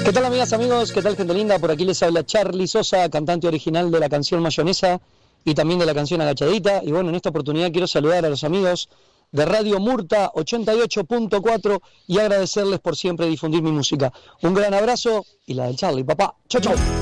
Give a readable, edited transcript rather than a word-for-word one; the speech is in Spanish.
¿Qué tal, amigas, amigos? ¿Qué tal, gente linda? Por aquí les habla Charly Sosa, cantante original de la canción Mayonesa y también de la canción Agachadita. Y bueno, en esta oportunidad quiero saludar a los amigos de Radio Murta 88.4 y agradecerles por siempre difundir mi música. Un gran abrazo y la del Charly, papá. Chau, chau.